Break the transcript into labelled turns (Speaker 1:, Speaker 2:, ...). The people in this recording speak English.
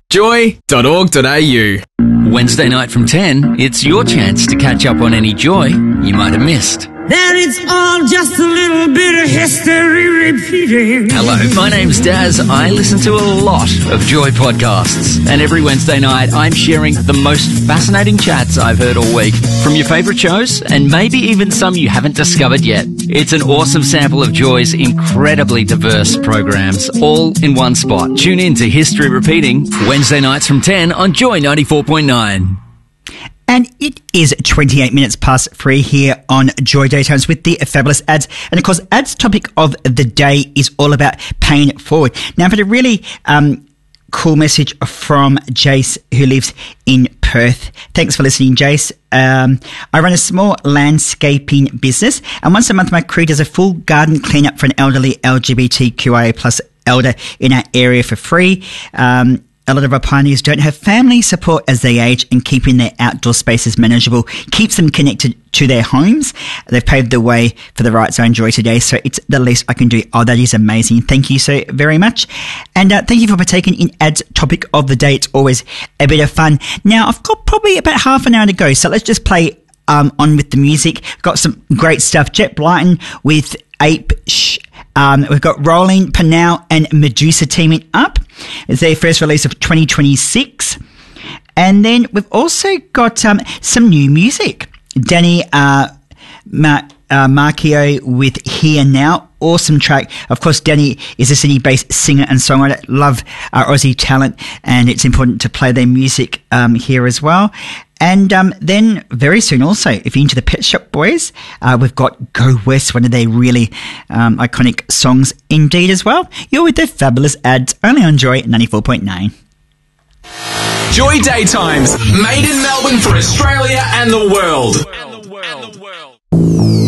Speaker 1: Joy.org.au. Wednesday night from 10, it's your chance to catch up on any joy you might have missed.
Speaker 2: That it's all just a little bit of history repeating.
Speaker 1: Hello, my name's Daz. I listen to a lot of Joy podcasts. And every Wednesday night, I'm sharing the most fascinating chats I've heard all week from your favourite shows and maybe even some you haven't discovered yet. It's an awesome sample of Joy's incredibly diverse programs, all in one spot. Tune in to History Repeating, Wednesday nights from 10 on Joy 94.9.
Speaker 3: And it is 28 minutes past 3 here on Joy Daytimes with the fabulous ads. And of course, ads topic of the day is all about paying it forward. Now, I've had a really cool message from Jace, who lives in Perth. Thanks for listening, Jace. I run a small landscaping business, and once a month my crew does a full garden cleanup for an elderly LGBTQIA plus elder in our area for free. A lot of our pioneers don't have family support as they age, and keeping their outdoor spaces manageable keeps them connected to their homes. They've paved the way for the rights I enjoy today, so it's the least I can do. Oh, that is amazing. Thank you so very much. And thank you for partaking in Ads Topic of the Day. It's always a bit of fun. Now, I've got probably about half an hour to go, so let's just play on with the music. Got some great stuff. Jet Blyton with Ape we've got Rolling, Panau and Medusa teaming up. It's their first release of 2026. And then we've also got some new music. Danny Marchio with Here Now. Awesome track. Of course, Danny is a Sydney-based singer and songwriter. Love our Aussie talent, and it's important to play their music here as well. And then very soon also, if you're into the Pet Shop Boys, we've got Go West, one of their really iconic songs indeed as well. You're with the fabulous ads only on Joy 94.9.
Speaker 4: Joy Daytimes, made in Melbourne for Australia and the world.